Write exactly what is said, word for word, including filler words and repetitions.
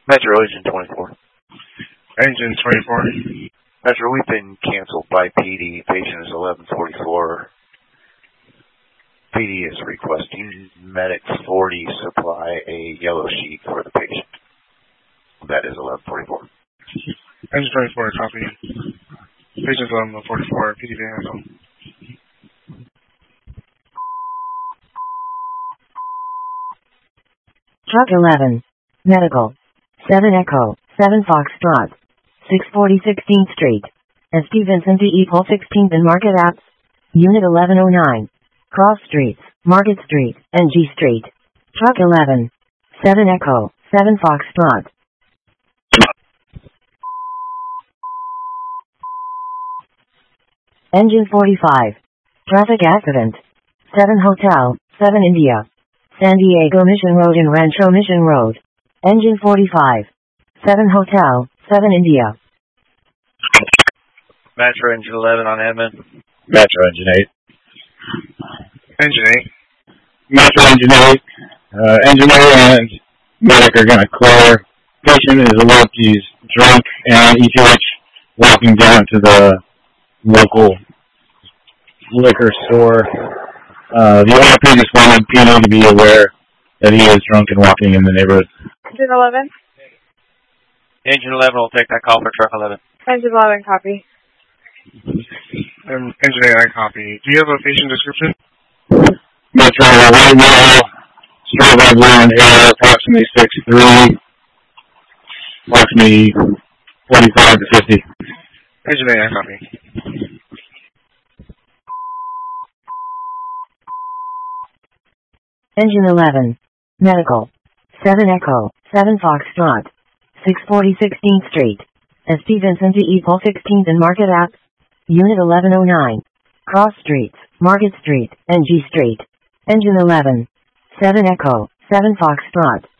Metro Engine twenty-four. Engine twenty-four. Metro, we've been canceled by P D. Patient is eleven forty-four. P D is requesting Medic forty supply a yellow sheet for the patient. That is eleven forty-four. Engine twenty-four, copy. Patient eleven forty-four, P D vehicle. Truck eleven. Medical. seven Echo, seven Foxtrot. six forty sixteenth Street. S T Vincent D. Paul sixteenth and Market Apps. Unit eleven oh nine. Cross Streets, Market Street, and G Street. Truck eleven. seven Echo, seven Foxtrot. Engine forty-five. Traffic accident. seven Hotel, seven India. San Diego Mission Road and Rancho Mission Road. Engine forty-five. seven Hotel, seven India. Metro Engine eleven on Edmond. Metro Engine eight. Engine eight. Metro Engine eight. Uh, Engine eight and Medic are going to clear. Patient is alert. He's drunk and E T H walking down to the local liquor store. Uh, the O R P just wanted P and O to be aware that he is drunk and walking in the neighborhood. Engine eleven. Engine eleven will take that call for truck eleven. Engine eleven, copy. Um, engine eight, I copy. Do you have a patient description? Metro, right now, straight by blue and air, approximately six three, approximately forty-five to fifty. Engine eight, I copy. Engine eleven. Medical. seven Echo, seven Foxtrot. six forty sixteenth Street. S T Vincent D. Paul sixteenth and Market Apps. Unit eleven oh nine. Cross Streets, Market Street, and G Street. Engine eleven. seven Echo, seven Foxtrot.